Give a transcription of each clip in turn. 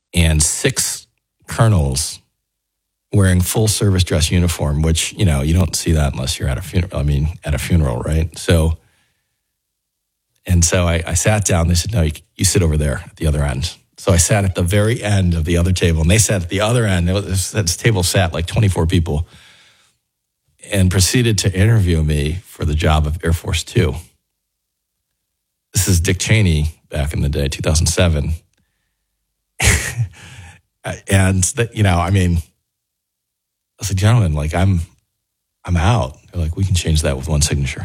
and 6 colonels wearing full service dress uniform, which, you don't see that unless you're at a funeral. At a funeral, right? So I sat down. They said, no, you sit over there at the other end. So I sat at the very end of the other table, and they sat at the other end. This table sat like 24 people, and proceeded to interview me for the job of Air Force Two. This is Dick Cheney back in the day, 2007. And, I said, gentlemen, I'm out. They're like, we can change that with one signature.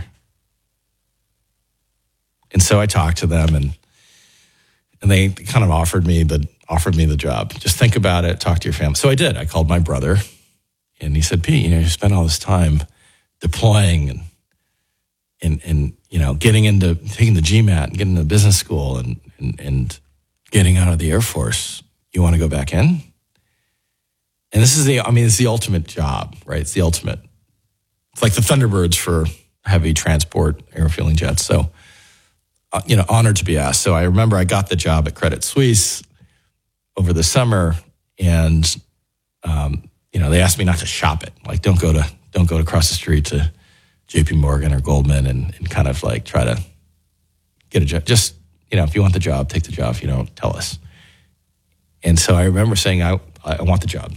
And so I talked to them, and they kind of offered me the job. Just think about it, talk to your family. So I did. I called my brother, and he said, Pete, you spent all this time deploying and taking the GMAT and getting into business school and getting out of the Air Force. You want to go back in? And it's the ultimate job, right? It's the ultimate. It's like the Thunderbirds for heavy transport airfielding jets. So, honored to be asked. So I remember I got the job at Credit Suisse over the summer, and they asked me not to shop it. Like, don't go to across the street to JP Morgan or Goldman and kind of like try to get a job. Just, if you want the job, take the job. If you don't, tell us. And so I remember saying, I want the job.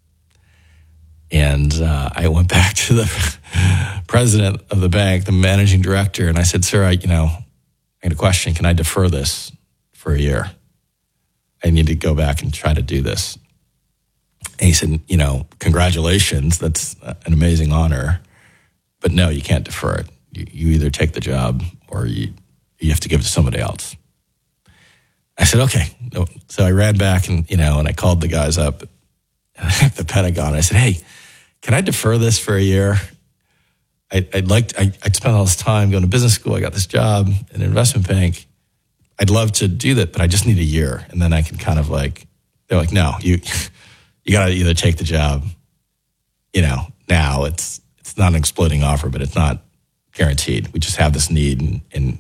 And I went back to the president of the bank, the managing director, and I said, sir, I had a question. Can I defer this for a year? I need to go back and try to do this. And he said, congratulations. That's an amazing honor. But no, you can't defer it. You either take the job or you have to give it to somebody else. I said, okay. So I ran back and I called the guys up at the Pentagon. I said, hey, can I defer this for a year? I'd spent all this time going to business school. I got this job in an investment bank. I'd love to do that, but I just need a year. And then I can kind of they're like, no, you got to either take the job, now it's not an exploding offer, but it's not guaranteed. We just have this need.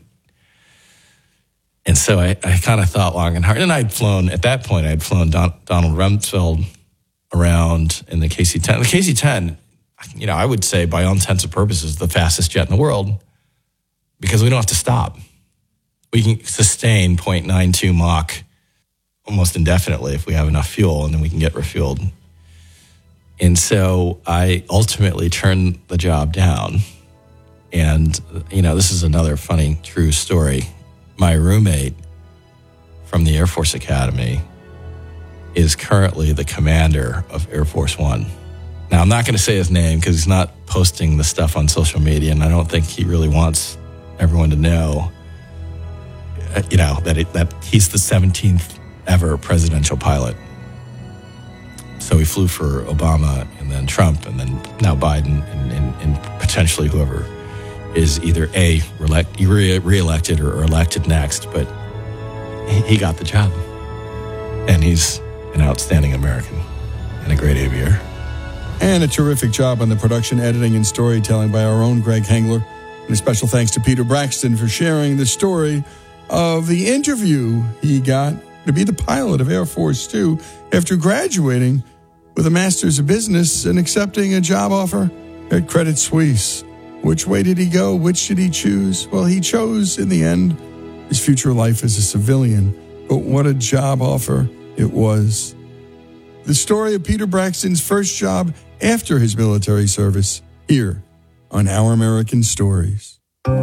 And so I kind of thought long and hard. And at that point, I had flown Donald Rumsfeld around in the KC-10. The KC-10, I would say by all intents and purposes, the fastest jet in the world because we don't have to stop. We can sustain 0.92 Mach almost indefinitely if we have enough fuel, and then we can get refueled. And so I ultimately turned the job down. And, this is another funny, true story. My roommate from the Air Force Academy is currently the commander of Air Force One. Now, I'm not going to say his name because he's not posting the stuff on social media, and I don't think he really wants everyone to know, that he's the 17th ever presidential pilot. So he flew for Obama and then Trump and then now Biden and potentially whoever is either reelected or elected next. But he got the job. And he's an outstanding American and a great aviator. And a terrific job on the production, editing, and storytelling by our own Greg Hengler. And a special thanks to Peter Braxton for sharing the story of the interview he got to be the pilot of Air Force Two after graduating with a master's of business and accepting a job offer at Credit Suisse. Which way did he go? Which did he choose? Well, he chose, in the end, his future life as a civilian. But what a job offer it was. The story of Peter Braxton's first job after his military service, here on Our American Stories.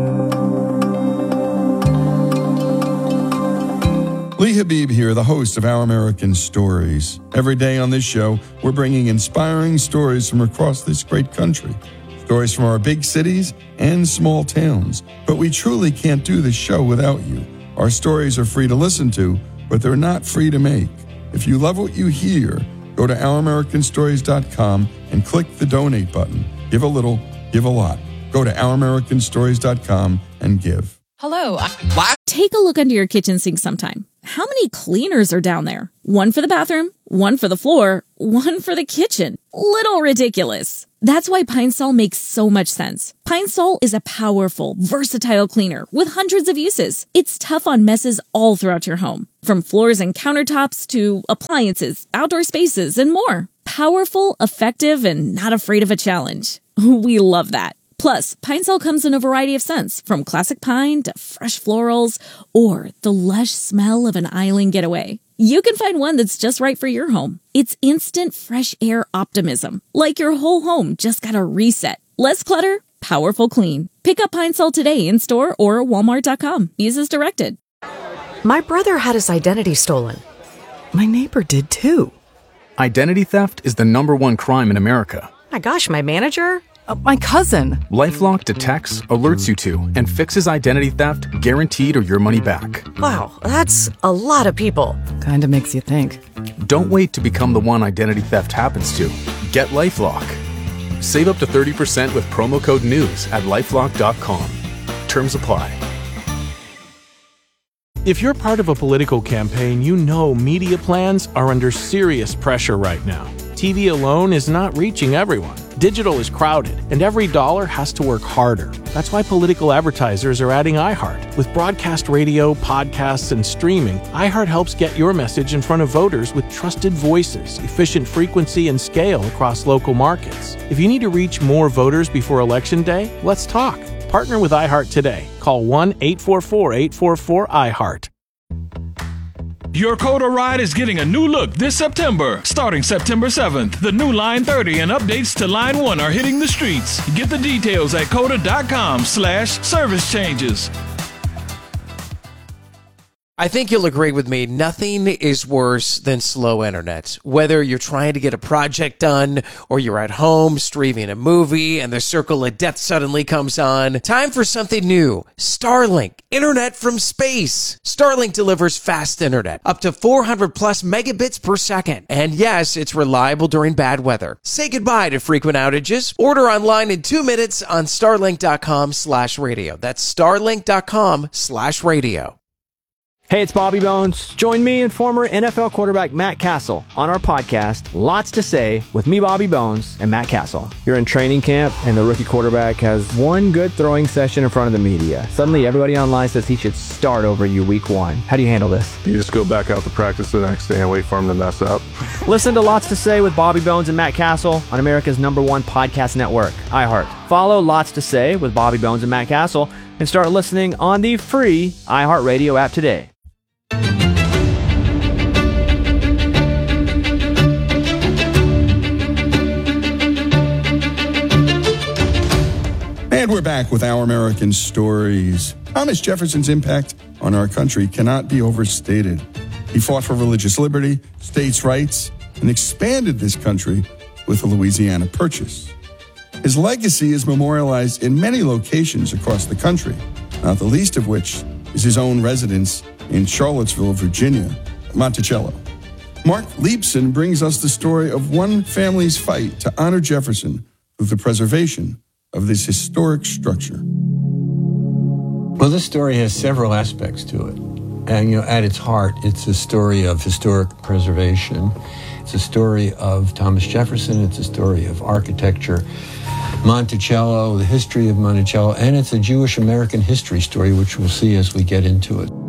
Lee Habib here, the host of Our American Stories. Every day on this show, we're bringing inspiring stories from across this great country. Stories from our big cities and small towns. But we truly can't do this show without you. Our stories are free to listen to, but they're not free to make. If you love what you hear, go to OurAmericanStories.com and click the donate button. Give a little, give a lot. Go to OurAmericanStories.com and give. Hello. Take a look under your kitchen sink sometime. how many cleaners are down there? One for the bathroom, one for the floor, one for the kitchen. Little ridiculous. That's why Pine Sol makes so much sense. Pine Sol is a powerful, versatile cleaner with hundreds of uses. It's tough on messes all throughout your home, from floors and countertops to appliances, outdoor spaces, and more. Powerful, effective, and not afraid of a challenge. We love that. Plus, Pine Sol comes in a variety of scents, from classic pine to fresh florals, or the lush smell of an island getaway. You can find one that's just right for your home. It's instant fresh air optimism, like your whole home just got a reset. Less clutter, powerful clean. Pick up Pine Sol today in store or walmart.com. Use as directed. My brother had his identity stolen. My neighbor did too. Identity theft is the #1 crime in America. My gosh, my manager? My cousin. LifeLock detects, alerts you to, and fixes identity theft guaranteed or your money back. Wow, that's a lot of people. Kinda makes you think. Don't wait to become the one identity theft happens to. Get LifeLock. Save up to 30% with promo code NEWS at LifeLock.com. Terms apply. If you're part of a political campaign, you know media plans are under serious pressure right now. TV alone is not reaching everyone. Digital is crowded, and every dollar has to work harder. That's why political advertisers are adding iHeart. With broadcast radio, podcasts, and streaming, iHeart helps get your message in front of voters with trusted voices, efficient frequency, and scale across local markets. If you need to reach more voters before Election Day, let's talk. Partner with iHeart today. Call 1-844-844-iHeart. Your Coda ride is getting a new look this September. Starting September 7th, the new Line 30 and updates to Line 1 are hitting the streets. Get the details at coda.com/service changes. I think you'll agree with me, nothing is worse than slow internet. Whether you're trying to get a project done or you're at home streaming a movie and the circle of death suddenly comes on, time for something new. Starlink, internet from space. Starlink delivers fast internet, up to 400 plus megabits per second. And yes, it's reliable during bad weather. Say goodbye to frequent outages. Order online in 2 minutes on starlink.com/radio. That's starlink.com/radio. Hey, it's Bobby Bones. Join me and former NFL quarterback Matt Castle on our podcast, Lots to Say, with me, Bobby Bones, and Matt Castle. You're in training camp, and the rookie quarterback has one good throwing session in front of the media. Suddenly, everybody online says he should start over you week 1. How do you handle this? You just go back out to practice the next day and wait for him to mess up. Listen to Lots to Say with Bobby Bones and Matt Castle on America's #1 podcast network, iHeart. Follow Lots to Say with Bobby Bones and Matt Castle and start listening on the free iHeartRadio app today. And we're back with Our American Stories. Thomas Jefferson's impact on our country cannot be overstated. He fought for religious liberty, states' rights, and expanded this country with the Louisiana Purchase. His legacy is memorialized in many locations across the country, not the least of which is his own residence in Charlottesville, Virginia, Monticello. Mark Leibson brings us the story of one family's fight to honor Jefferson through the preservation of this historic structure. Well, this story has several aspects to it. And, at its heart, it's a story of historic preservation. It's a story of Thomas Jefferson. It's a story of architecture. Monticello, the history of Monticello, and it's a Jewish American history story, which we'll see as we get into it.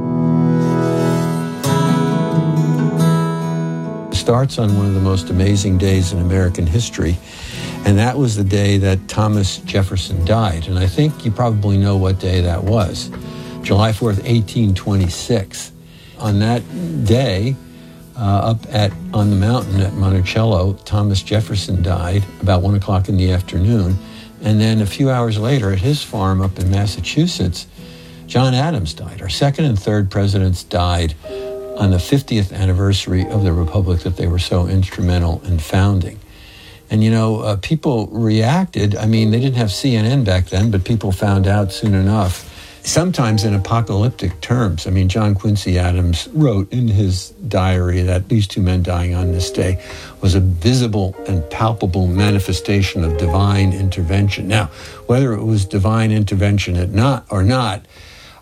It starts on one of the most amazing days in American history, and that was the day that Thomas Jefferson died. And I think you probably know what day that was. July 4th, 1826. On that day, on the mountain at Monticello, Thomas Jefferson died about 1 o'clock in the afternoon. And then a few hours later at his farm up in Massachusetts, John Adams died. Our second and third presidents died on the 50th anniversary of the republic that they were so instrumental in founding. And, people reacted. I mean, they didn't have CNN back then, but people found out soon enough, sometimes in apocalyptic terms. I mean, John Quincy Adams wrote in his diary that these two men dying on this day was a visible and palpable manifestation of divine intervention. Now, whether it was divine intervention or not,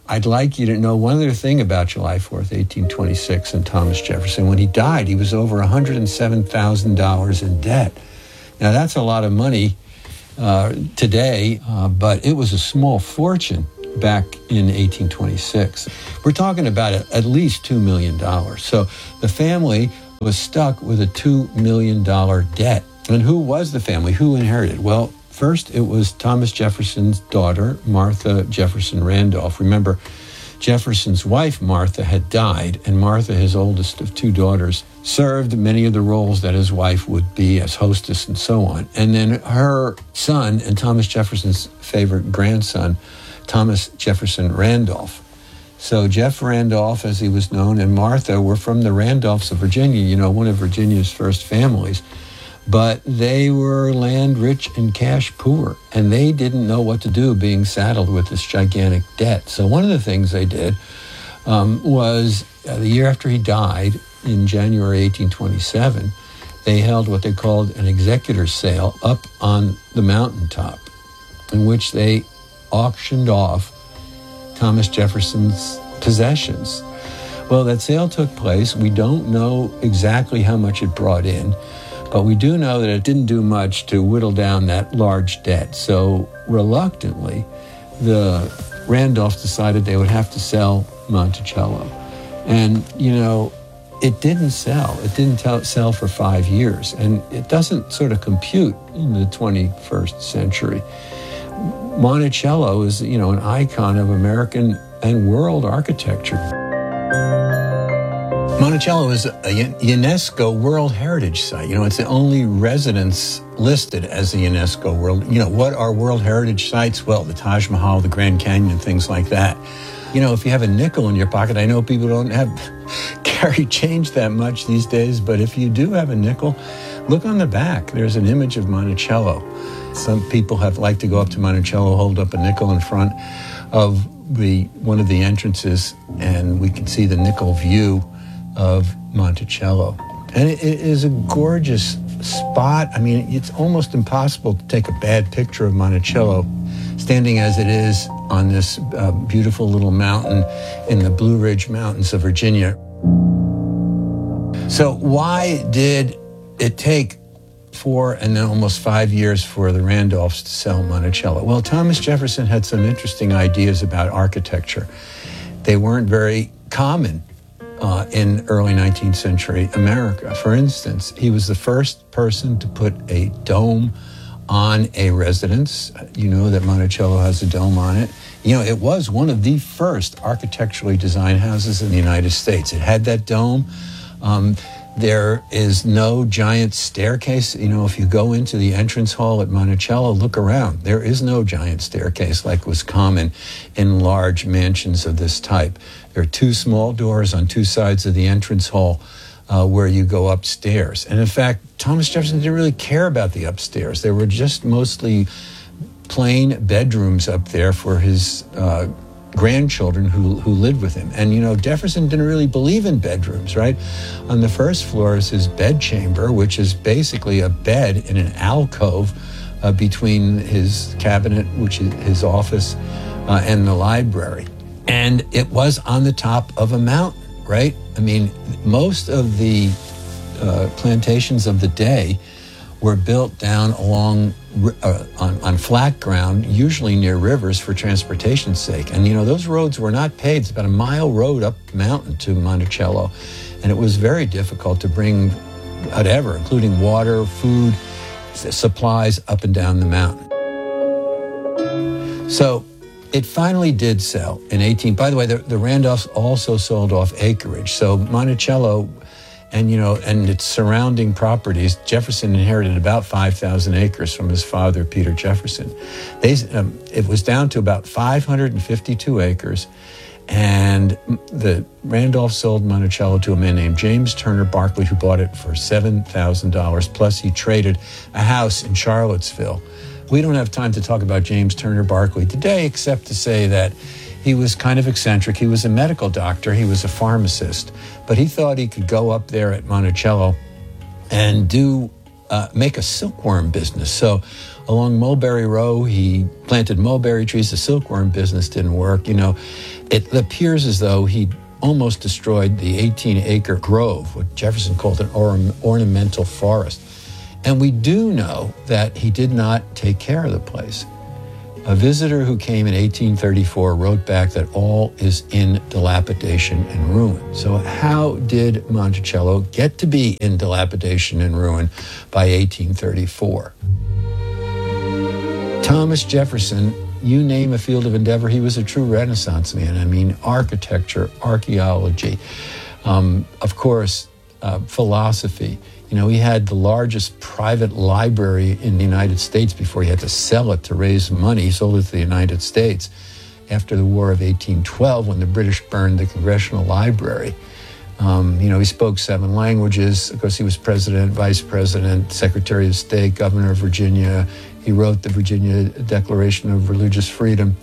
I'd like you to know one other thing about July 4th, 1826, and Thomas Jefferson. When he died, he was over $107,000 in debt. Now, that's a lot of money today, but it was a small fortune back in 1826. We're talking about at least $2 million. So the family was stuck with a $2 million debt. And who was the family? Who inherited? Well, first it was Thomas Jefferson's daughter, Martha Jefferson Randolph. Remember, Jefferson's wife, Martha, had died, and Martha, his oldest of two daughters, served many of the roles that his wife would be as hostess and so on. And then her son and Thomas Jefferson's favorite grandson, Thomas Jefferson Randolph. So Jeff Randolph, as he was known, and Martha were from the Randolphs of Virginia, one of Virginia's first families. But they were land rich and cash poor, and they didn't know what to do being saddled with this gigantic debt. So one of the things they did was the year after he died, in January 1827, they held what they called an executor's sale up on the mountaintop, in which they auctioned off Thomas Jefferson's possessions. Well, that sale took place. We don't know exactly how much it brought in, but we do know that it didn't do much to whittle down that large debt. So reluctantly, the Randolphs decided they would have to sell Monticello. And, it didn't sell. It didn't sell for 5 years. And it doesn't sort of compute in the 21st century. Monticello is, an icon of American and world architecture. Monticello is a UNESCO World Heritage Site. It's the only residence listed as a UNESCO World. What are World Heritage Sites? Well, the Taj Mahal, the Grand Canyon, things like that. If you have a nickel in your pocket, I know people don't carry change that much these days, but if you do have a nickel, look on the back. There's an image of Monticello. Some people have liked to go up to Monticello, hold up a nickel in front of one of the entrances, and we can see the nickel view of Monticello. And it is a gorgeous spot. It's almost impossible to take a bad picture of Monticello standing as it is on this beautiful little mountain in the Blue Ridge Mountains of Virginia. So why did it take 4 and then almost 5 years for the Randolphs to sell Monticello? Well, Thomas Jefferson had some interesting ideas about architecture. They weren't very common in early 19th century America. For instance, he was the first person to put a dome on a residence. You know that Monticello has a dome on it. It was one of the first architecturally designed houses in the United States. It had that dome. There is no giant staircase. If you go into the entrance hall at Monticello, look around. There is no giant staircase like was common in large mansions of this type. There are 2 small doors on 2 sides of the entrance hall where you go upstairs. And in fact, Thomas Jefferson didn't really care about the upstairs. There were just mostly plain bedrooms up there for his grandchildren who lived with him. And, Jefferson didn't really believe in bedrooms, right? On the first floor is his bedchamber, which is basically a bed in an alcove between his cabinet, which is his office, and the library. And it was on the top of a mountain, right? Most of the plantations of the day were built down along on flat ground, usually near rivers for transportation's sake. And, those roads were not paved. It's about a mile road up the mountain to Monticello. And it was very difficult to bring whatever, including water, food, supplies up and down the mountain. So it finally did sell in 18. By the way, the Randolphs also sold off acreage. So Monticello and its surrounding properties, Jefferson inherited about 5,000 acres from his father, Peter Jefferson. It was down to about 552 acres, and the Randolph sold Monticello to a man named James Turner Barclay, who bought it for $7,000, plus he traded a house in Charlottesville. We don't have time to talk about James Turner Barclay today, except to say that he was kind of eccentric. He was a medical doctor. He was a pharmacist. But he thought he could go up there at Monticello and make a silkworm business. So along Mulberry Row, he planted mulberry trees. The silkworm business didn't work. It appears as though he almost destroyed the 18-acre grove, what Jefferson called an ornamental forest. And we do know that he did not take care of the place. A visitor who came in 1834 wrote back that all is in dilapidation and ruin. So how did Monticello get to be in dilapidation and ruin by 1834? Thomas Jefferson, you name a field of endeavor, he was a true Renaissance man. I mean, architecture, archaeology, of course, philosophy. You know, he had the largest private library in the United States before he had to sell it to raise money. He sold it to the United States after the War of 1812 when the British burned the Congressional Library. He spoke 7 languages. Of course, he was president, vice president, secretary of state, governor of Virginia. He wrote the Virginia Declaration of Religious Freedom.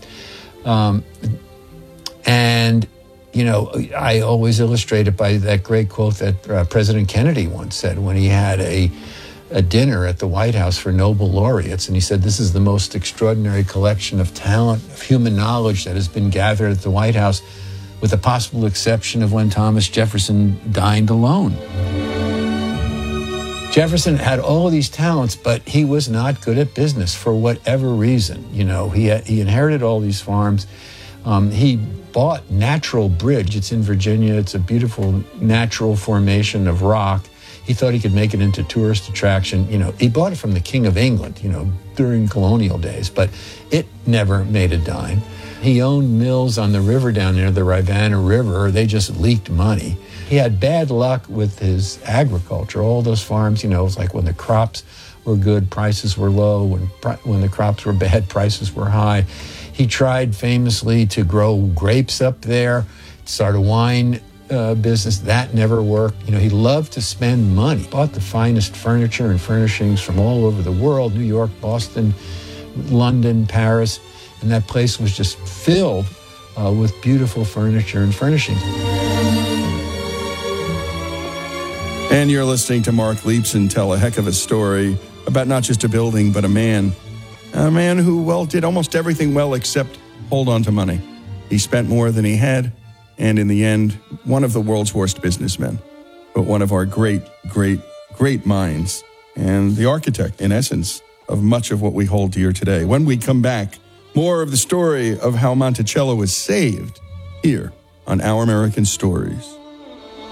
I always illustrate it by that great quote that President Kennedy once said when he had a dinner at the White House for Nobel laureates. And he said, this is the most extraordinary collection of talent, of human knowledge that has been gathered at the White House, with the possible exception of when Thomas Jefferson dined alone. Jefferson had all of these talents, but he was not good at business for whatever reason. You know, he inherited all these farms. He bought Natural Bridge. It's in Virginia. It's a beautiful natural formation of rock. He thought he could make it into tourist attraction. You know, he bought it from the King of England, during colonial days, but it never made a dime. He owned mills on the river down there, the Rivanna River. They just leaked money. He had bad luck with his agriculture. All those farms, it was like when the crops were good, prices were low. When the crops were bad, prices were high. He tried famously to grow grapes up there, start a wine business. That never worked. He loved to spend money. Bought the finest furniture and furnishings from all over the world, New York, Boston, London, Paris. And that place was just filled with beautiful furniture and furnishings. And you're listening to Mark Leibson tell a heck of a story about not just a building, but a man who, did almost everything well except hold on to money. He spent more than he had, and in the end, one of the world's worst businessmen, but one of our great, great, great minds, and the architect, in essence, of much of what we hold dear today. When we come back, more of the story of how Monticello was saved here on Our American Stories.